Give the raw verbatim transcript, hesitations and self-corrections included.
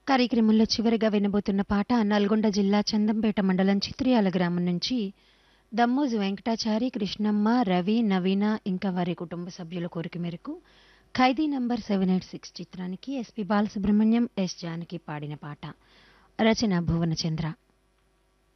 కార్యక్రమంలో చివరిగా వినబోతున్న పాట నల్గొండ జిల్లా చందంపేట మండలం చిత్రియాల గ్రామం నుంచి దమ్మోజు వెంకటాచారి, కృష్ణమ్మ, రవి, నవీన ఇంకా వారి కుటుంబ సభ్యుల కోరిక మేరకు ఖైదీ నంబర్ సెవెన్ ఎయిట్ సిక్స్ చిత్రానికి ఎస్పి బాలసుబ్రహ్మణ్యం, ఎస్ జానకి పాడిన పాట. రచన భువనచంద్ర.